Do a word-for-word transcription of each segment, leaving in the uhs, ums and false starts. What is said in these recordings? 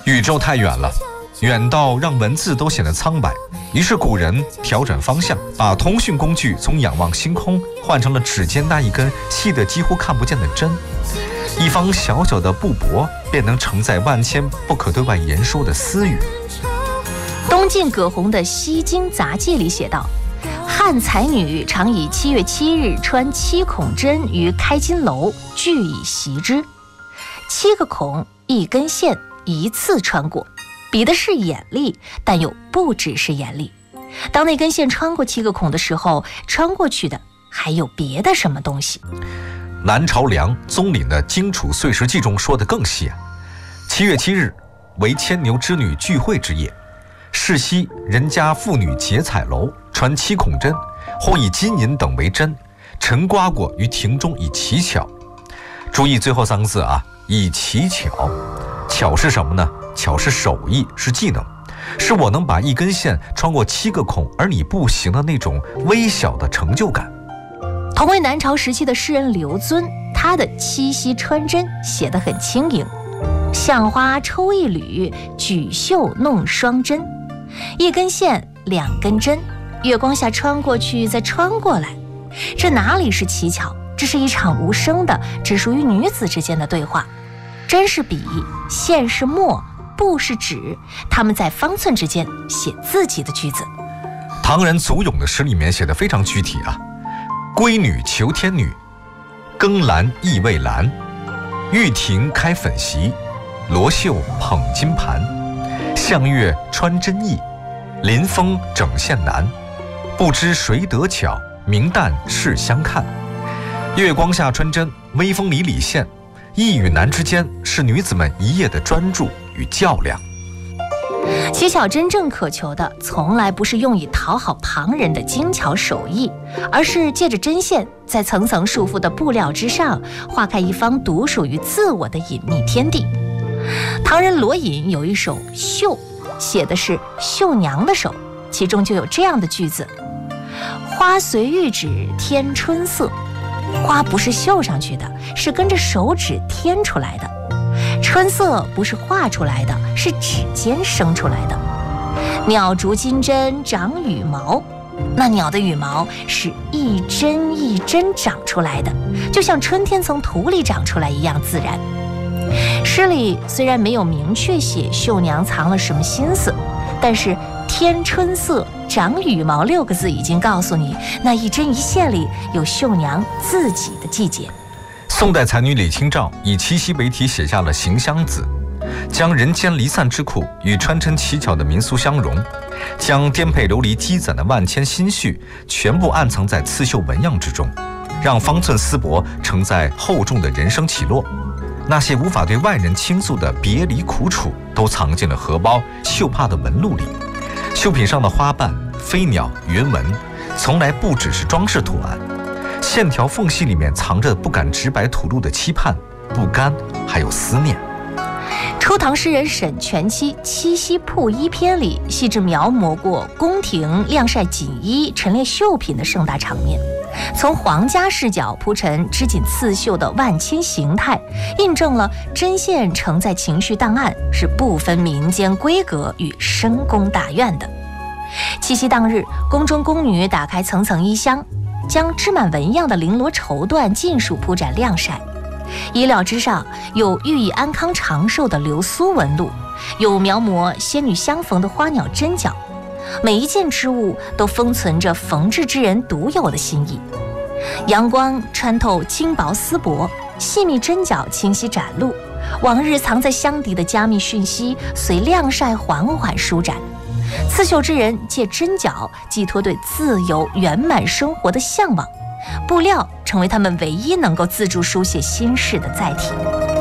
宇宙太远了，远到让文字都显得苍白。于是古人调整方向，把通讯工具从仰望星空换成了指尖那一根细得几乎看不见的针。一方小小的布帛便能承载万千不可对外言说的私语。 东晋葛洪的《西京杂记》里写道：汉才女常以七月七日穿七孔针于开金楼，俱以习之。七个孔，一根线，一次穿过，比的是眼力，但又不只是眼力。当那根线穿过七个孔的时候，穿过去的还有别的什么东西。 南朝梁宗懔的《荆楚岁时记》中说得更细啊，七月七日为牵牛织女聚会之夜，是夕人家妇女结彩楼，穿七孔针，或以金银等为针，陈瓜果于庭中以奇巧。注意最后三个字啊，以奇巧。巧是什么呢？巧是手艺，是技能，是我能把一根线穿过七个孔而你不行的那种微小的成就感。 同为南朝时期的诗人刘遵，他的《七夕穿针》写得很轻盈。向花抽一缕，举袖弄双针。一根线，两根针，月光下穿过去，再穿过来。这哪里是奇巧？这是一场无声的，只属于女子之间的对话。针是笔，线是墨，布是纸，他们在方寸之间写自己的句子。 唐人祖咏的诗里面写得非常具体啊。闺女求天女，更兰意未兰，玉庭开粉席，罗袖捧金盘，向月穿针意，临风整线难，不知谁得巧，明旦试相看。月光下穿针，微风里理线，易与难之间是女子们一夜的专注与较量。 奇巧真正渴求的，从来不是用以讨好旁人的精巧手艺，而是借着针线，在层层束缚的布料之上，画开一方独属于自我的隐秘天地。唐人罗隐有一首《绣》，写的是绣娘的手，其中就有这样的句子：花随玉指添春色。花不是绣上去的，是跟着手指添出来的。春色不是画出来的，是指尖生出来的。鸟逐金针长羽毛，那鸟的羽毛是一针一针长出来的，就像春天从土里长出来一样自然。诗里虽然没有明确写绣娘藏了什么心思，但是添春色长羽毛六个字已经告诉你，那一针一线里有绣娘自己的季节。 宋代才女李清照以七夕为题写下了《行香子》，将人间离散之苦与穿针奇巧的民俗相融，将颠沛流离积攒的万千心绪全部暗藏在刺绣纹样之中，让方寸丝帛承载厚重的人生起落。那些无法对外人倾诉的别离苦楚，都藏进了荷包绣帕的纹路里。绣品上的花瓣、飞鸟、云纹，从来不只是装饰图案，线条缝隙里面藏着不敢直白吐露的期盼、不甘，还有思念。 初唐诗人沈佺期《七夕铺衣篇》里细致描摹过宫廷晾晒锦衣、陈列绣品的盛大场面，从皇家视角铺陈织锦刺绣的万千形态，印证了针线承载情绪档案是不分民间规格与深宫大院的。七夕当日，宫中宫女打开层层衣箱，将织满纹样的绫罗绸缎尽数铺展晾晒。衣料之上有寓意安康长寿的流苏纹路，有描摹仙女相逢的花鸟针脚，每一件织物都封存着缝制之人独有的心意。阳光穿透轻薄丝帛，细密针脚清晰展露，往日藏在箱底的加密讯息随晾晒缓缓舒展。刺绣之人借针脚寄托对自由圆满生活的向往，布料成为他们唯一能够自助书写心事的载体。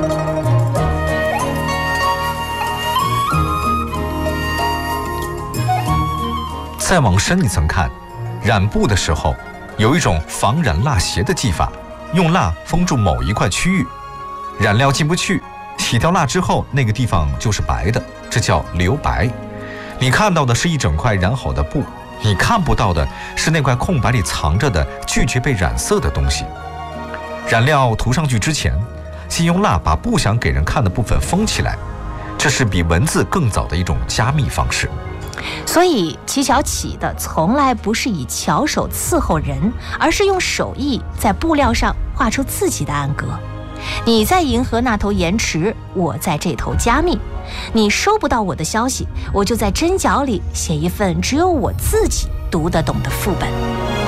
再往深一层看，染布的时候有一种防染蜡鞋的技法，用蜡封住某一块区域，染料进不去，洗掉蜡之后那个地方就是白的，这叫留白。你看到的是一整块染好的布，你看不到的是那块空白里藏着的拒绝被染色的东西。染料涂上去之前，先用蜡把不想给人看的部分封起来，这这是比文字更早的一种加密方式。 所以乞巧起的从来不是以巧手伺候人，而是用手艺在布料上画出自己的暗格。你在银河那头延迟，我在这头加密。你收不到我的消息，我就在针脚里写一份只有我自己读得懂的副本。